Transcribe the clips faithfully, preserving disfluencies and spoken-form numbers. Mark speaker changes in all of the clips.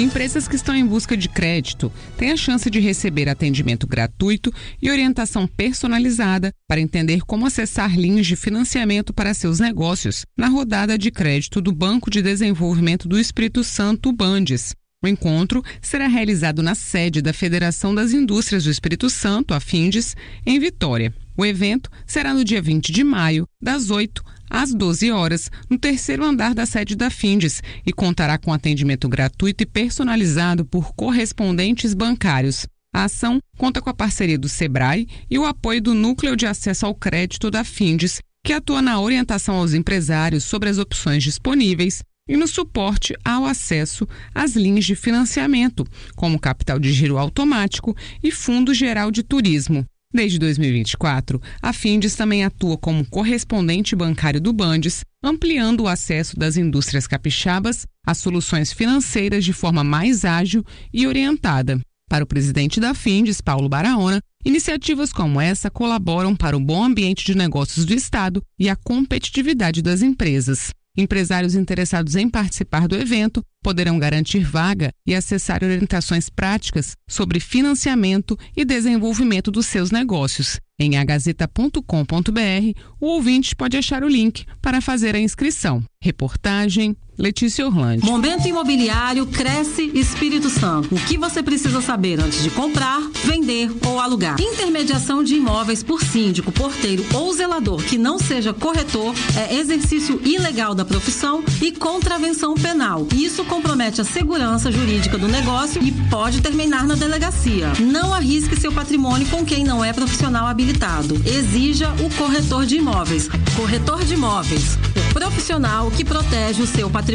Speaker 1: Empresas que estão em busca de crédito têm a chance de receber atendimento gratuito e orientação personalizada para entender como acessar linhas de financiamento para seus negócios na rodada de crédito do Banco de Desenvolvimento do Espírito Santo, Bandes. O encontro será realizado na sede da Federação das Indústrias do Espírito Santo, a Findes, em Vitória. O evento será no dia vinte de maio, das oito às doze horas, no terceiro andar da sede da Findes e contará com atendimento gratuito e personalizado por correspondentes bancários. A ação conta com a parceria do Sebrae e o apoio do Núcleo de Acesso ao Crédito da Findes, que atua na orientação aos empresários sobre as opções disponíveis e no suporte ao acesso às linhas de financiamento, como capital de giro automático e Fundo Geral de Turismo. Desde dois mil e vinte e quatro, a Findes também atua como correspondente bancário do Bandes, ampliando o acesso das indústrias capixabas às soluções financeiras de forma mais ágil e orientada. Para o presidente da Findes, Paulo Baraona, iniciativas como essa colaboram para o bom ambiente de negócios do Estado e a competitividade das empresas. Empresários interessados em participar do evento poderão garantir vaga e acessar orientações práticas sobre financiamento e desenvolvimento dos seus negócios. Em a gazeta ponto com ponto b r, o ouvinte pode achar o link para fazer a inscrição. Reportagem Letícia Orlandi.
Speaker 2: Momento Imobiliário Cresce Espírito Santo. O que você precisa saber antes de comprar, vender ou alugar? Intermediação de imóveis por síndico, porteiro ou zelador que não seja corretor é exercício ilegal da profissão e contravenção penal. Isso compromete a segurança jurídica do negócio e pode terminar na delegacia. Não arrisque seu patrimônio com quem não é profissional habilitado. Exija o corretor de imóveis. Corretor de imóveis, o profissional que protege o seu patrimônio.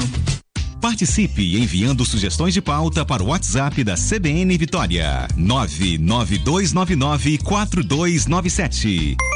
Speaker 3: Participe enviando sugestões de pauta para o WhatsApp da C B N Vitória nove nove dois nove nove quatro dois nove sete.